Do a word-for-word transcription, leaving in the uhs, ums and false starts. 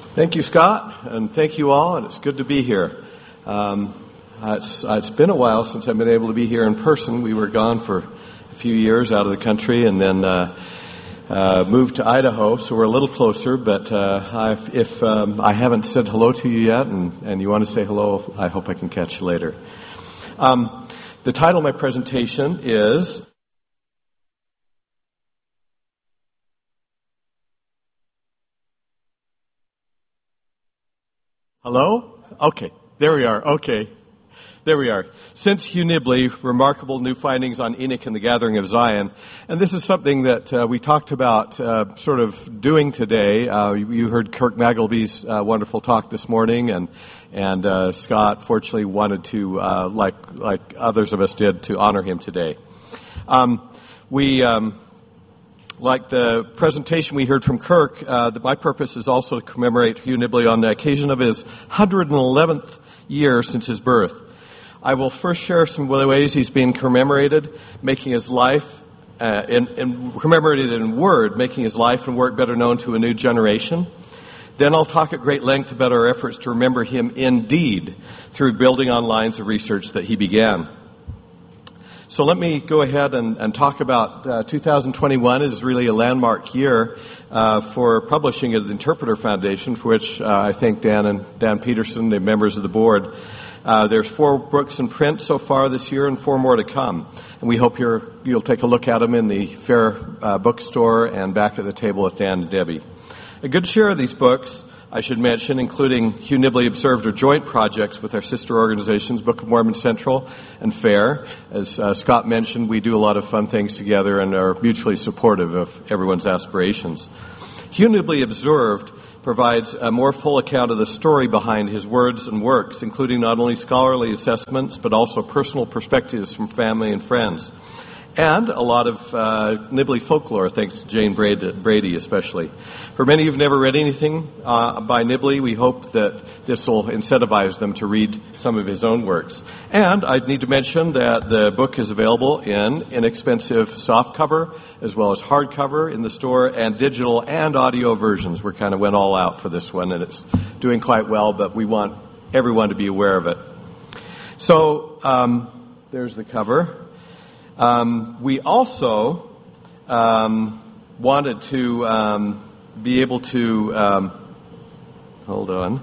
Thank you, Scott, and thank you all, and it's good to be here. Um, it's, it's been a while since I've been able to be here in person. We were gone for a few years out of the country and then uh, uh, moved to Idaho, so we're a little closer, but uh, I, if um, I haven't said hello to you yet and, and you want to say hello, I hope I can catch you later. Um, the title of my presentation is Hello? Okay, there we are. Okay, there we are. Since Hugh Nibley, remarkable new findings on Enoch and the Gathering of Zion. And this is something that uh, we talked about uh, sort of doing today. Uh, you heard Kirk Maggleby's uh, wonderful talk this morning, and and uh, Scott fortunately wanted to, uh, like like others of us did, to honor him today. Um, we... Um, Like the presentation we heard from Kirk, uh, the, my purpose is also to commemorate Hugh Nibley on the occasion of his one hundred eleventh year since his birth. I will first share some of the ways he's being commemorated, making his life, uh, in, in, commemorated in word, making his life and work better known to a new generation. Then I'll talk at great length about our efforts to remember him in deed through building on lines of research that he began. So let me go ahead and, and talk about uh, two thousand twenty-one is really a landmark year uh, for publishing at the Interpreter Foundation, for which uh, I thank Dan and Dan Peterson, the members of the board. Uh, there's four books in print so far this year and four more to come. And we hope you're, you'll take a look at them in the Fair uh, bookstore and back at the table with Dan and Debbie. A good share of these books, I should mention, including Hugh Nibley Observed, are joint projects with our sister organizations, Book of Mormon Central and FAIR. As uh, Scott mentioned, we do a lot of fun things together and are mutually supportive of everyone's aspirations. Hugh Nibley Observed provides a more full account of the story behind his words and works, including not only scholarly assessments, but also personal perspectives from family and friends. And a lot of uh, Nibley folklore, thanks to Jane Brady especially. For many who've never read anything uh, by Nibley, we hope that this will incentivize them to read some of his own works. And I need to mention that the book is available in inexpensive softcover as well as hardcover in the store, and digital and audio versions. We kind of went all out for this one, and it's doing quite well, but we want everyone to be aware of it. So um, there's the cover. Um, we also um, wanted to um, be able to, um, hold on,